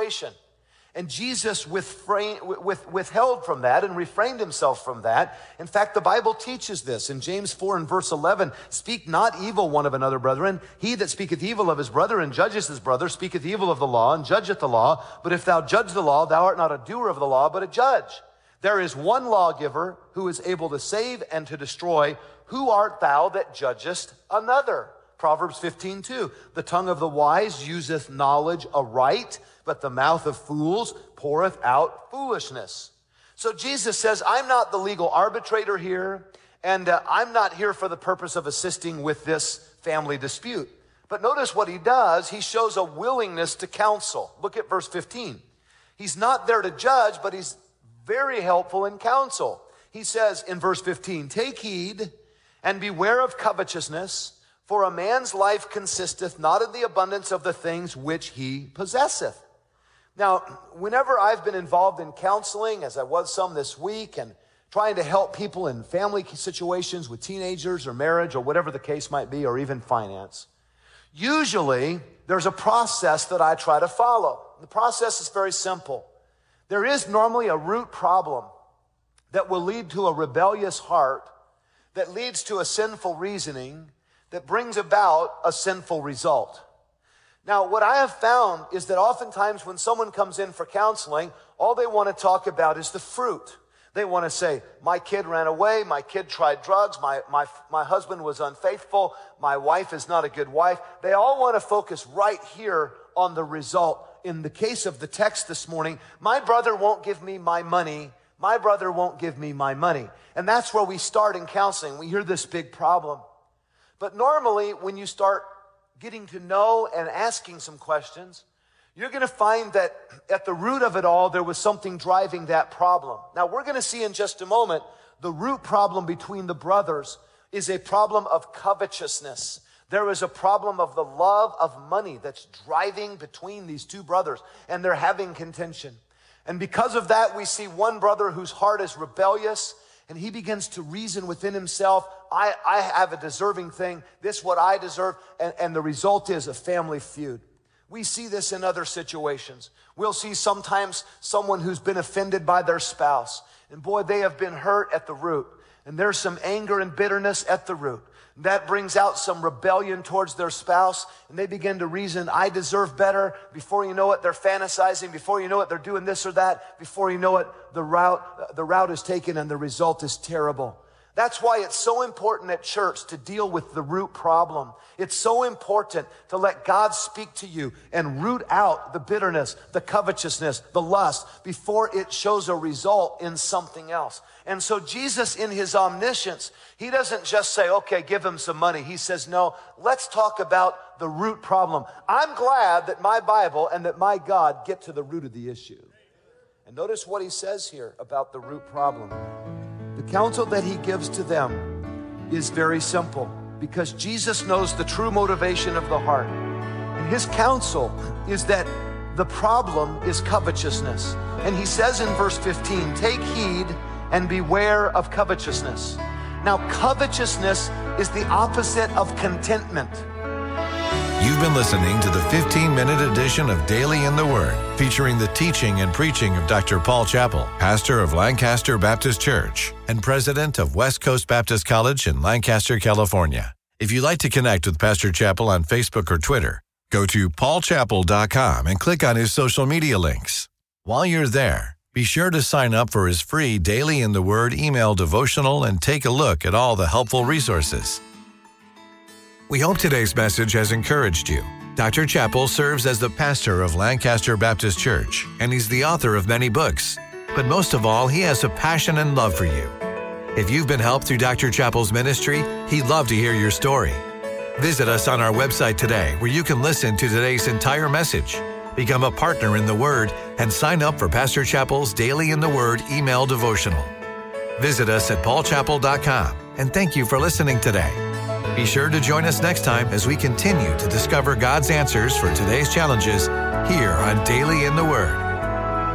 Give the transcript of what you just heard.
situation. And Jesus withheld from that and refrained himself from that. In fact, the Bible teaches this. In James 4 and verse 11, speak not evil one of another, brethren. He that speaketh evil of his brother and judges his brother speaketh evil of the law and judgeth the law. But if thou judge the law, thou art not a doer of the law, but a judge. There is one lawgiver who is able to save and to destroy. Who art thou that judgest another? Proverbs 15:2. The tongue of the wise useth knowledge aright, but the mouth of fools poureth out foolishness. So Jesus says, I'm not the legal arbitrator here, and I'm not here for the purpose of assisting with this family dispute. But notice what he does. He shows a willingness to counsel. Look at verse 15. He's not there to judge, but he's very helpful in counsel. He says in verse 15, take heed and beware of covetousness, for a man's life consisteth not in the abundance of the things which he possesseth. Now, whenever I've been involved in counseling, as I was some this week, and trying to help people in family situations with teenagers or marriage or whatever the case might be, or even finance, usually there's a process that I try to follow. The process is very simple. There is normally a root problem that will lead to a rebellious heart, that leads to a sinful reasoning, that brings about a sinful result. Now, what I have found is that oftentimes when someone comes in for counseling, all they want to talk about is the fruit. They want to say, my kid ran away, my kid tried drugs, my husband was unfaithful, my wife is not a good wife. They all want to focus right here on the result. In the case of the text this morning, my brother won't give me my money. My brother won't give me my money. And that's where we start in counseling. We hear this big problem. But normally, when you start getting to know and asking some questions, you're going to find that at the root of it all, there was something driving that problem. Now, we're going to see in just a moment, the root problem between the brothers is a problem of covetousness. There is a problem of the love of money that's driving between these two brothers, and they're having contention. And because of that, we see one brother whose heart is rebellious, and he begins to reason within himself, I have a deserving thing. This is what I deserve. And the result is a family feud. We see this in other situations. We'll see sometimes someone who's been offended by their spouse. And boy, they have been hurt at the root. And there's some anger and bitterness at the root. That brings out some rebellion towards their spouse, and they begin to reason, I deserve better. Before you know it, they're fantasizing. Before you know it, they're doing this or that. Before you know it, the route is taken, and the result is terrible. That's why it's so important at church to deal with the root problem. It's so important to let God speak to you and root out the bitterness, the covetousness, the lust before it shows a result in something else. And so Jesus, in his omniscience, he doesn't just say, okay, give him some money. He says, no, let's talk about the root problem. I'm glad that my Bible and that my God get to the root of the issue. And notice what he says here about the root problem. The counsel that he gives to them is very simple, because Jesus knows the true motivation of the heart. And his counsel is that the problem is covetousness. And he says in verse 15, take heed and beware of covetousness. Now, covetousness is the opposite of contentment. You've been listening to the 15-minute edition of Daily in the Word, featuring the teaching and preaching of Dr. Paul Chappell, pastor of Lancaster Baptist Church and president of West Coast Baptist College in Lancaster, California. If you'd like to connect with Pastor Chappell on Facebook or Twitter, go to paulchappell.com and click on his social media links. While you're there, be sure to sign up for his free Daily in the Word email devotional and take a look at all the helpful resources. We hope today's message has encouraged you. Dr. Chappell serves as the pastor of Lancaster Baptist Church, and he's the author of many books. But most of all, he has a passion and love for you. If you've been helped through Dr. Chappell's ministry, he'd love to hear your story. Visit us on our website today, where you can listen to today's entire message, become a partner in the Word, and sign up for Pastor Chappell's Daily in the Word email devotional. Visit us at paulchappell.com, and thank you for listening today. Be sure to join us next time as we continue to discover God's answers for today's challenges here on Daily in the Word.